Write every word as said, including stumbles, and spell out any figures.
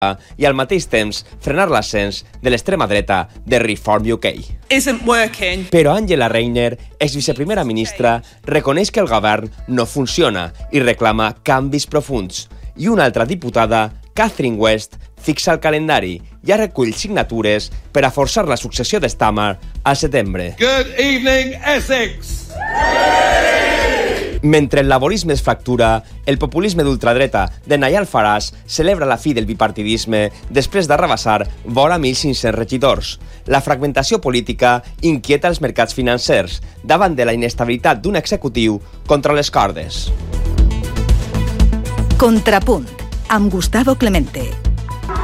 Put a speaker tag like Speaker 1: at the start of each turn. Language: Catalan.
Speaker 1: i al mateix temps frenar l'ascens de l'extrema dreta de Reform U K.
Speaker 2: Isn't working.
Speaker 1: Però Angela Rayner, exviceprimera ministra, reconeix que el govern no funciona i reclama canvis profunds. I una altra diputada, Catherine West, fixa el calendari i ja recull signatures per a forçar la successió de Starmer al setembre.
Speaker 3: Good evening, Essex!
Speaker 1: Mentre el laborisme es fractura, el populisme d'ultradreta de Nigel Farage celebra la fi del bipartidisme després d'arrabassar vora mil cinc-cents regidors. La fragmentació política inquieta els mercats financers davant de la inestabilitat d'un executiu contra les cordes.
Speaker 4: Contrapunt, amb Gustavo Clemente.